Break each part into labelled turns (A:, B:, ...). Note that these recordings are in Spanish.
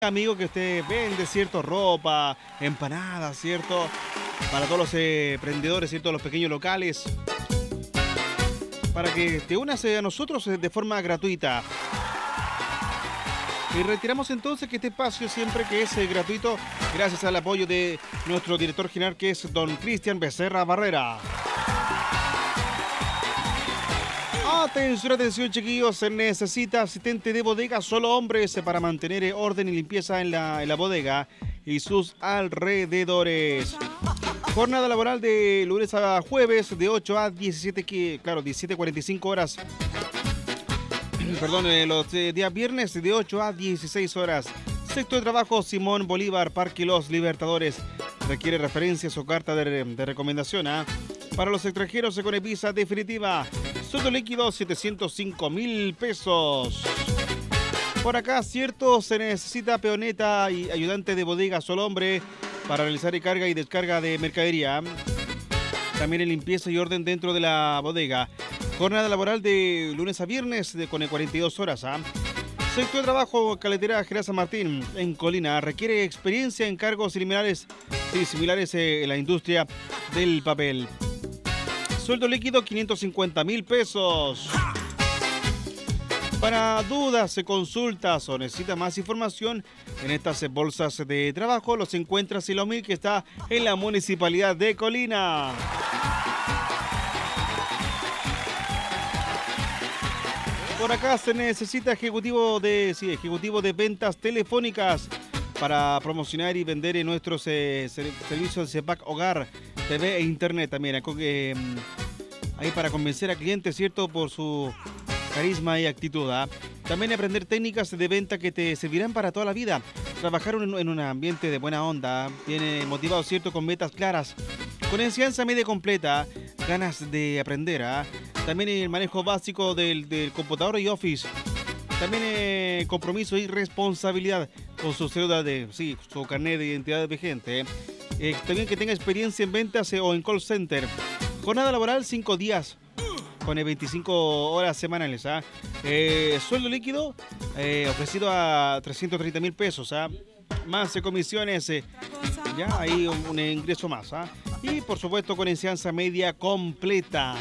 A: amigo que usted vende, ¿cierto? Ropa, empanadas, ¿cierto? Para todos los emprendedores, ¿cierto? Los pequeños locales. Para que te unas a nosotros de forma gratuita. Y retiramos entonces que este espacio siempre que es gratuito, gracias al apoyo de nuestro director general que es don Cristian Becerra Barrera. Atención, atención, chiquillos, se necesita asistente de bodega, solo hombres, para mantener orden y limpieza en la bodega y sus alrededores. Jornada laboral de lunes a jueves de 8 a 17:45 horas. Perdón, los días viernes de 8 a 16 horas. Sector de trabajo Simón Bolívar, Parque Los Libertadores. Requiere referencias o carta de recomendación. Para los extranjeros con visa definitiva. Sueldo líquido 705.000 pesos. Por acá, cierto, se necesita peoneta y ayudante de bodega solo hombre para realizar carga y descarga de mercadería. También en limpieza y orden dentro de la bodega. Jornada laboral de lunes a viernes con 42 horas. Sector de trabajo Caletera General San Martín en Colina. Requiere experiencia en cargos similares en la industria del papel. Sueldo líquido 550.000 pesos. Para dudas, consultas o necesita más información en estas bolsas de trabajo, los encuentras en la UMIL que está en la Municipalidad de Colina. Por acá se necesita ejecutivo de ventas telefónicas para promocionar y vender en nuestros servicios de CEPAC Hogar, TV e Internet también. Ahí para convencer a clientes, ¿cierto? Por su carisma y actitud. También aprender técnicas de venta que te servirán para toda la vida. Trabajar en un ambiente de buena onda, bien motivado, ¿cierto? Con metas claras, con enseñanza media completa, ganas de aprender. También el manejo básico del computador y Office. También compromiso y responsabilidad con su cédula su carnet de identidad vigente. También que tenga experiencia en ventas o en call center. Jornada laboral 5 días con 25 horas semanales. Sueldo líquido ofrecido a 330.000 pesos. Más comisiones, ya hay un ingreso más. Y por supuesto con enseñanza media completa.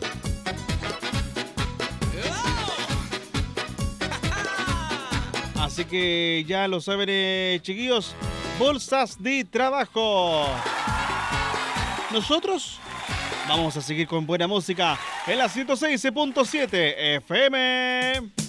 A: Así que ya lo saben, chiquillos, bolsas de trabajo. Nosotros vamos a seguir con buena música en la 106.7 FM.